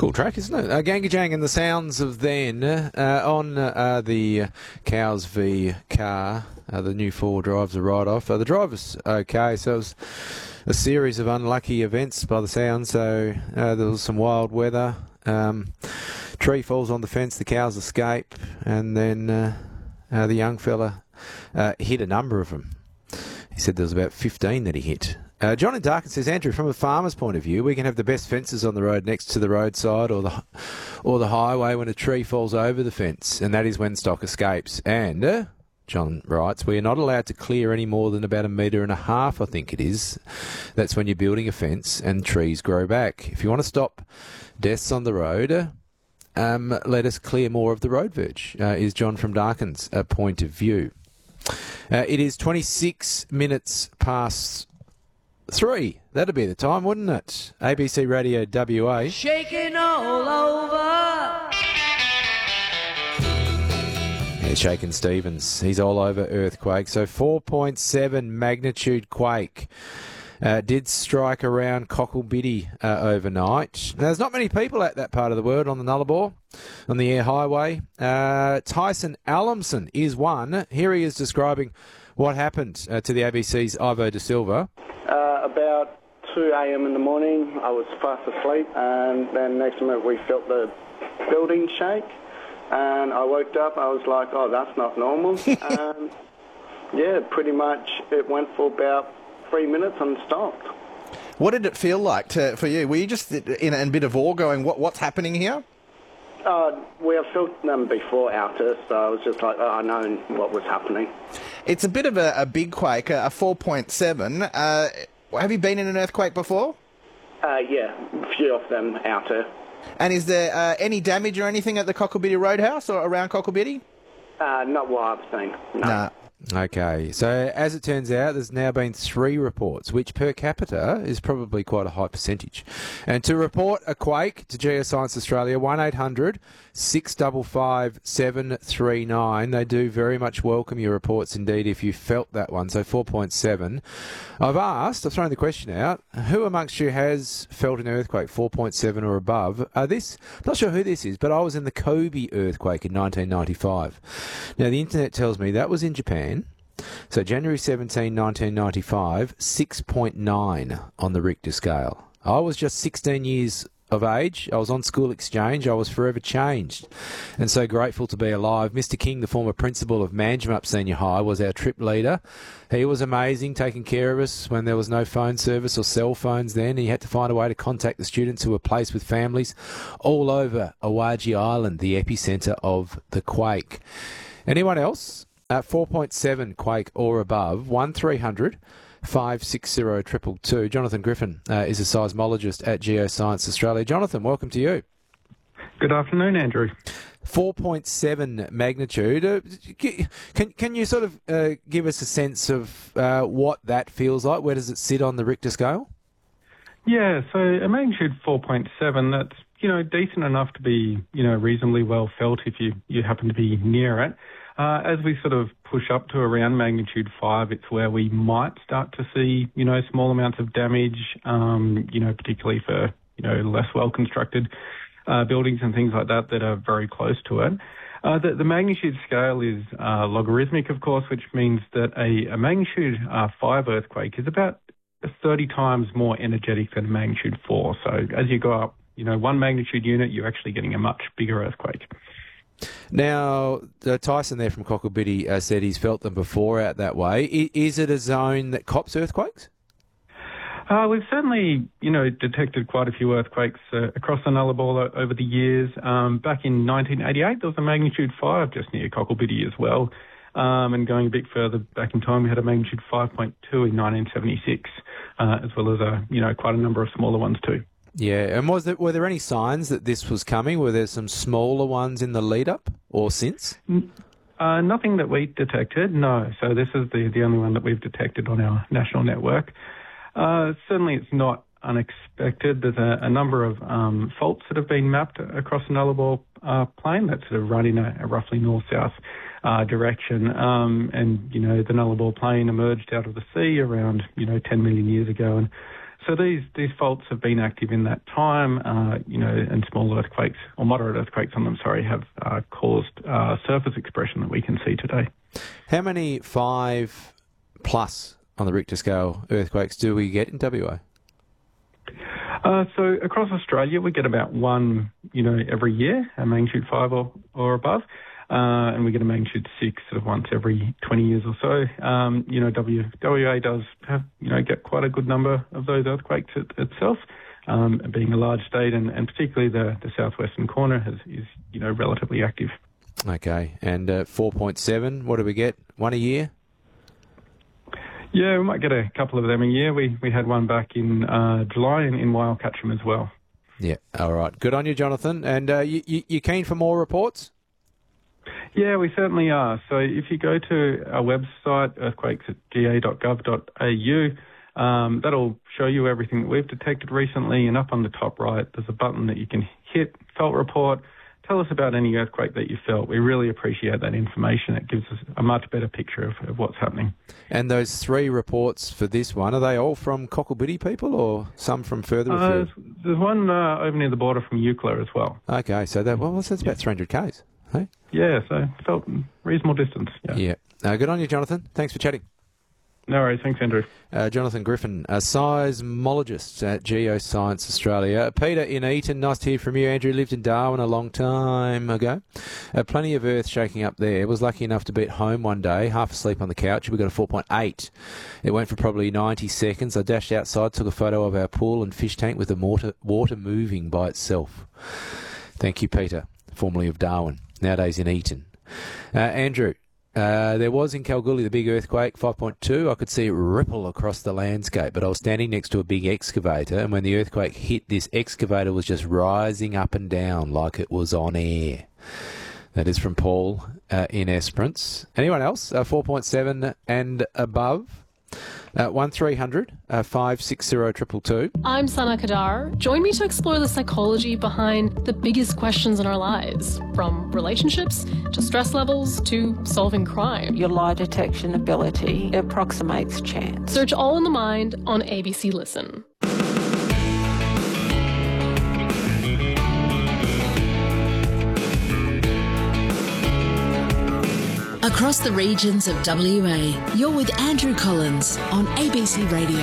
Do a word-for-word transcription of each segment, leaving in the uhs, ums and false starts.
Cool track, isn't it? Uh, Gangajang and the sounds of then uh, on uh, the Cows v Car. Uh, the new four drives a write-off. Uh, the drive was okay, so it was a series of unlucky events by the sound. So uh, there was some wild weather. Um, tree falls on the fence, the cows escape, and then uh, uh, the young fella uh, hit a number of them. He said there was about fifteen that he hit. Uh, John in Darkin says, Andrew, from a farmer's point of view, we can have the best fences on the road next to the roadside or the or the highway when a tree falls over the fence, and that is when stock escapes. And, uh, John writes, we are not allowed to clear any more than about a metre and a half, I think it is. That's when you're building a fence and trees grow back. If you want to stop deaths on the road, uh, um, let us clear more of the road verge, uh, is John from Darkin's uh, point of view. Uh, it is twenty-six minutes past three. That'd be the time, wouldn't it? A B C Radio W A. Shaking all over. Yeah, Shakin' Stevens. He's all over earthquake. So four point seven magnitude quake uh, did strike around Cocklebiddy uh, overnight. Now, there's not many people at that part of the world on the Nullarbor, on the Air Highway. Uh, Tyson Allamson is one. Here he is describing what happened uh, to the A B C's Ivo De Silva. Uh, about two a.m. in the morning, I was fast asleep, and then next minute we felt the building shake, and I woke up. I was like, oh, that's not normal. And yeah, pretty much it went for about three minutes and stopped. What did it feel like to, for you? Were you just in a bit of awe going, what, what's happening here? Uh, we have felt them before Altus, so I was just like, oh, I know what was happening. It's a bit of a, a big quake, a four point seven. Uh, have you been in an earthquake before? Uh, yeah, a few of them out there. And is there uh, any damage or anything at the Cocklebiddy Roadhouse or around Cocklebiddy? Uh, not what I've seen, no. Nah. Okay, so as it turns out, there's now been three reports, which per capita is probably quite a high percentage. And to report a quake to Geoscience Australia, one eight hundred six five five seven three nine. They do very much welcome your reports indeed if you felt that one, so four point seven. I've asked, I've thrown the question out, who amongst you has felt an earthquake four point seven or above? Uh, this, I'm not sure who this is, but I was in the Kobe earthquake in nineteen ninety-five. Now, the internet tells me that was in Japan. So January seventeenth, nineteen ninety-five, six point nine on the Richter scale. I was just sixteen years of age. I was on school exchange. I was forever changed and so grateful to be alive. Mister King, the former principal of Manjimup Senior High, was our trip leader. He was amazing, taking care of us when there was no phone service or cell phones then. He had to find a way to contact the students who were placed with families all over Awaji Island, the epicentre of the quake. Anyone else? Uh, four point seven quake or above, one three hundred five six zero two two two. Jonathan Griffin uh, is a seismologist at Geoscience Australia. Jonathan, welcome to you. Good afternoon, Andrew. four point seven magnitude. Uh, can, can you sort of uh, give us a sense of uh, what that feels like? Where does it sit on the Richter scale? Yeah, so a magnitude four point seven, that's, you know, decent enough to be, you know, reasonably well felt if you, you happen to be near it. Uh, as we sort of push up to around magnitude five, it's where we might start to see, you know, small amounts of damage, um, you know, particularly for, you know, less well-constructed uh, buildings and things like that that are very close to it. Uh, the, the magnitude scale is uh, logarithmic, of course, which means that a, a magnitude uh, five earthquake is about thirty times more energetic than a magnitude four. So as you go up, you know, one magnitude unit, you're actually getting a much bigger earthquake. Now, uh, Tyson there from Cocklebiddy uh, said he's felt them before out that way. I, is it a zone that cops earthquakes? Uh, we've certainly, you know, detected quite a few earthquakes uh, across the Nullarbor over the years. Um, back in nineteen eighty-eight, there was a magnitude five just near Cocklebiddy as well. Um, and going a bit further back in time, we had a magnitude five point two in nineteen seventy-six, uh, as well as, a, you know, quite a number of smaller ones too. Yeah, and was there, were there any signs that this was coming? Were there some smaller ones in the lead-up or since? Uh, nothing that we detected, no. So this is the, the only one that we've detected on our national network. Uh, certainly it's not unexpected. There's a, a number of um, faults that have been mapped across the Nullarbor uh, plain that sort of run in a, a roughly north-south uh, direction. Um, and, you know, the Nullarbor plain emerged out of the sea around, you know, ten million years ago, and So these, these faults have been active in that time, uh, you know, and small earthquakes, or moderate earthquakes on them, sorry, have uh, caused uh, surface expression that we can see today. How many five plus on the Richter scale earthquakes do we get in W A? Uh, so across Australia, we get about one, you know, every year, a magnitude five or, or above. Uh, and we get a magnitude six sort of once every twenty years or so. Um, you know, w, WA does have, you know, get quite a good number of those earthquakes it, itself, um, being a large state, and, and particularly the, the southwestern corner has, is, you know, relatively active. Okay, and uh, four point seven, what do we get? One a year? Yeah, we might get a couple of them a year. We we had one back in uh, July in, in Wyalcatcham as well. Yeah, all right. Good on you, Jonathan. And uh, you, you, you keen for more reports? Yeah, we certainly are. So if you go to our website, earthquakes at g a dot gov dot a u, um, that'll show you everything that we've detected recently. And up on the top right, there's a button that you can hit, Felt Report. Tell us about any earthquake that you felt. We really appreciate that information. It gives us a much better picture of, of what's happening. And those three reports for this one, are they all from Cockabiddy people or some from further Uh, afield? there's, there's one uh, over near the border from Eucla as well. Okay, so that well, that's about three hundred kays. Hey? Yeah, so felt reasonable distance. Yeah. Yeah. Uh, good on you, Jonathan. Thanks for chatting. No worries. Thanks, Andrew. Uh, Jonathan Griffin, a seismologist at Geoscience Australia. Peter in Eaton, nice to hear from you. Andrew lived in Darwin a long time ago. Uh, plenty of earth shaking up there. Was lucky enough to be at home one day, half asleep on the couch. We got a four point eight. It went for probably ninety seconds. I dashed outside, took a photo of our pool and fish tank with the water, water moving by itself. Thank you, Peter, formerly of Darwin, nowadays in Eaton. Uh, Andrew. Uh, there was in Kalgoorlie the big earthquake, five point two. I could see it ripple across the landscape, but I was standing next to a big excavator, and when the earthquake hit, this excavator was just rising up and down like it was on air. That is from Paul uh, in Esperance. Anyone else? Uh, four point seven and above? Uh, one three hundred five six zero two two two. I'm Sana Kadar. Join me to explore the psychology behind the biggest questions in our lives, from relationships to stress levels to solving crime. Your lie detection ability approximates chance. Search All in the Mind on A B C Listen. Across the regions of W A, you're with Andrew Collins on A B C Radio.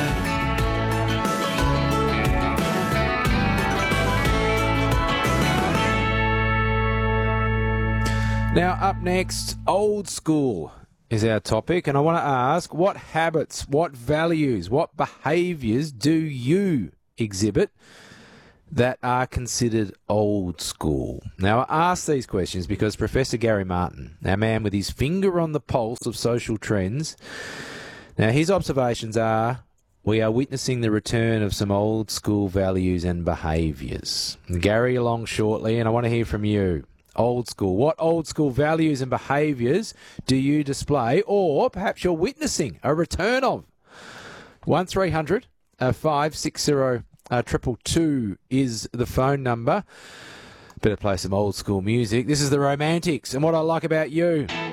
Now, up next, old school is our topic, and I want to ask, what habits, what values, what behaviours do you exhibit that are considered old school? Now, I ask these questions because Professor Gary Martin, our man with his finger on the pulse of social trends, now his observations are, we are witnessing the return of some old school values and behaviours. Gary along shortly, and I want to hear from you. Old school. What old school values and behaviours do you display, or perhaps you're witnessing a return of? one three hundred five six zero Uh, triple two is the phone number. Better play some old school music. This is the Romantics, and what I like about you.